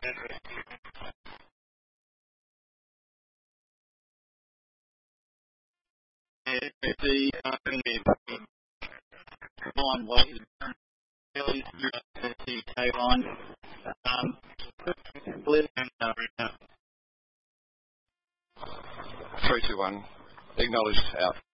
The line weight fairly the K line. 3-2-1. Acknowledged out.